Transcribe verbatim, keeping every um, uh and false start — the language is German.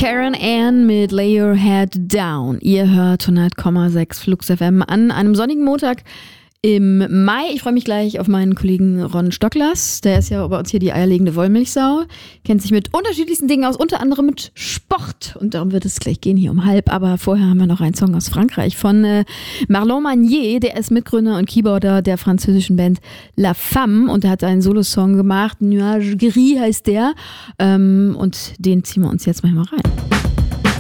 Karen Ann mit Lay Your Head Down. Ihr hört hundert Komma sechs Flux F M an einem sonnigen Montag im Mai. Ich freue mich gleich auf meinen Kollegen Ron Stocklers. Der ist ja bei uns hier die eierlegende Wollmilchsau. Kennt sich mit unterschiedlichsten Dingen aus, unter anderem mit Sport. Und darum wird es gleich gehen hier um halb. Aber vorher haben wir noch einen Song aus Frankreich von äh, Marlon Magnier. Der ist Mitgründer und Keyboarder der französischen Band La Femme. Und der hat einen Solosong gemacht. Nuage Gris heißt der. Ähm, und den ziehen wir uns jetzt mal rein.